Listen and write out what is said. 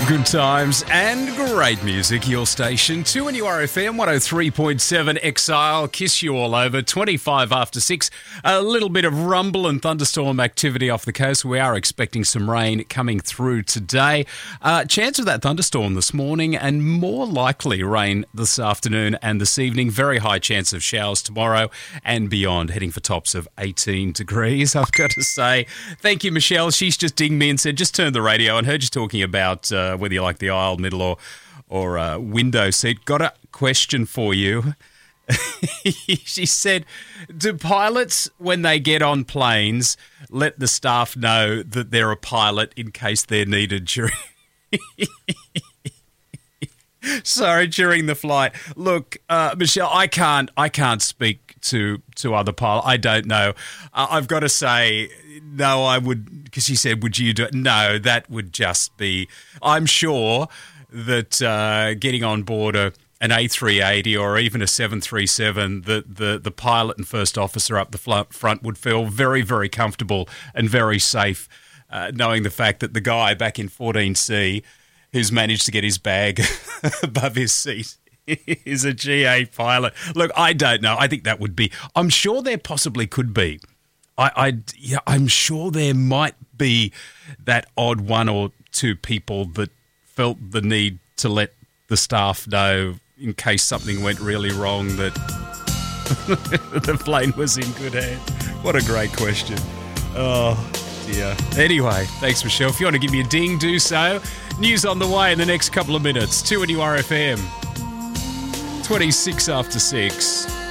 Good times and great music. Your station, 2NURFM 103.7 Exile. Kiss you all over. 25 after 6. A little bit of rumble and thunderstorm activity off the coast. We are expecting some rain coming through today. Chance of that thunderstorm this morning and more likely rain this afternoon and this evening. Very high chance of showers tomorrow and beyond. Heading for tops of 18 degrees, I've got to say. Thank you, Michelle. She's just dinged me and said, just turn the radio on. Heard you talking about whether you like the aisle, middle or window seat. Got a question for you. She said, do pilots, when they get on planes, let the staff know that they're a pilot in case they're needed during... during the flight. Look, Michelle, I can't speak to other pilots. I don't know. I've got to say... No, I would, because she said, would you do it? No, that would just be, I'm sure that getting on board an A380 or even a 737, the pilot and first officer up the front would feel very, very comfortable and very safe knowing the fact that the guy back in 14C who's managed to get his bag above his seat is a GA pilot. Look, I don't know. I think that would be, I'm sure there possibly could be. I'm sure there might be that odd one or two people that felt the need to let the staff know in case something went really wrong that the plane was in good hands. What a great question. Oh, dear. Anyway, thanks, Michelle. If you want to give me a ding, do so. News on the way in the next couple of minutes. 2NURFM. 26 after 6.